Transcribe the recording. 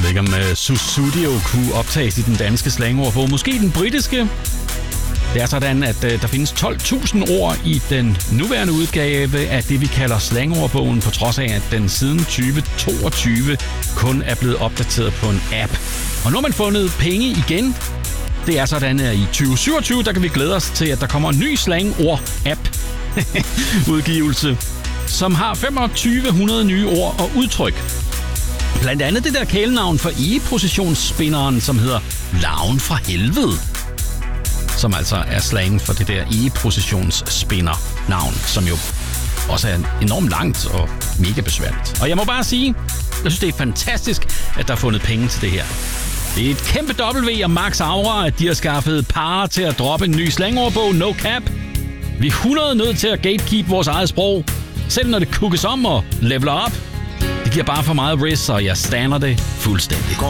ved ikke, om Sussudio kunne optages i den danske slangordbog. Måske den britiske. Det er sådan, at der findes 12.000 ord i den nuværende udgave af det, vi kalder slangordbogen, på trods af, at den siden 2022 kun er blevet opdateret på en app. Og nu har man fundet penge igen. Det er sådan, at i 2027, der kan vi glæde os til, at der kommer en ny slangord-app-udgivelse, som har 2500 nye ord og udtryk. Blandt andet det der kælenavn for egepositionsspinderen, som hedder Larven fra helvede. Som altså er slang for det der egepositionsspinner-navn, som jo også er enormt langt og mega besværligt. Og jeg må bare sige, jeg synes, det er fantastisk, at der er fundet penge til det her. Det er et kæmpe W og Max Aura, at de har skaffet par til at droppe en ny slangordbog, no cap. Vi er 100 nødt til at gatekeep vores eget sprog, selv når det kukkes om og leveler op. Det giver bare for meget risk, og jeg stander det fuldstændig.